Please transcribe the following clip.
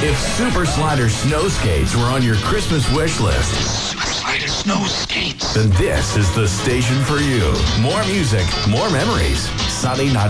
If Super Slider snow skates were on your Christmas wish list, Super Slider snow skates. then this is the station for you. More music, more memories. Sunny